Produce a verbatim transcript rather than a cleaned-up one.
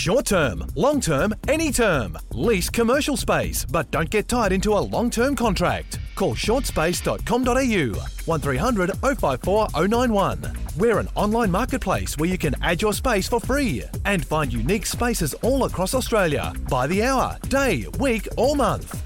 Short term, long term, any term. Lease commercial space, but don't get tied into a long-term contract. Call short space dot com dot a u, one three hundred oh five four oh nine one. We're an online marketplace where you can add your space for free and find unique spaces all across Australia by the hour, day, week or month.